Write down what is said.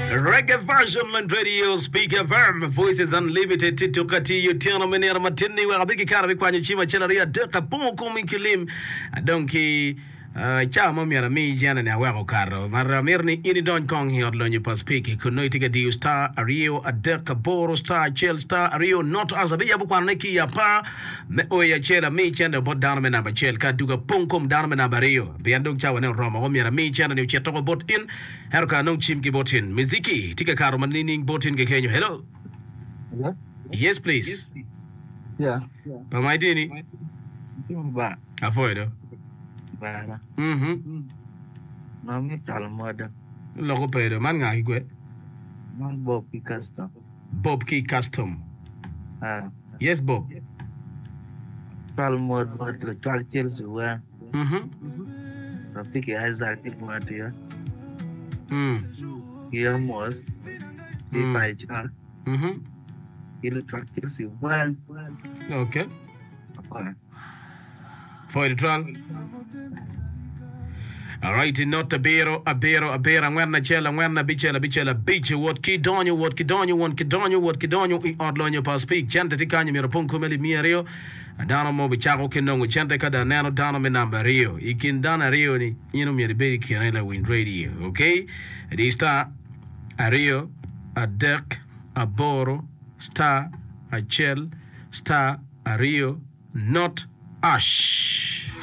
Reggae version on radio speaker verm voices unlimited tito kati yotiana menera matini wa biki kara kwa chima chela ria deka ponko minkilim donki chama miara mi jana ne awako karo mara mirni ini don kong hi odlo nyu paspiki kuno itika diu star ario adeka boro star chel star ario not azabiya bukwa neki ya pa me oya chela mi chenda bot down me namba chel ka duga ponkom down me namba rio biandong chawa ne roma ho miara mi chenda ne chetoko bot in herka nong chim ki botin miziki tika karo manini botin ke kenyo hello. Yeah. Yes please. Yeah. Pa maidini Ba. avoido Ba. Mhm Nami talmoda. logo pedo man nga igwe Man Bob Custom. Bob Key Custom. Yes Bob. Talmod what the track Chelsea were. Rafiki Isaac Matia. Here was the Paija. He'll track Chelsea well. Okay. For the trial. All right, not a bero, ngwana chela, ngwana bichela, what kidonyo, what i odlonyo pa speak, chante tikanyo mirapunku meli miario, adano mo bichako kinongo, chante kada nano dano me namba rio, ikindana rio ni, miribeli kianela win radio, okay? Di star, a rio, a deck, a boro, star, a chel, star, a rio, not ash.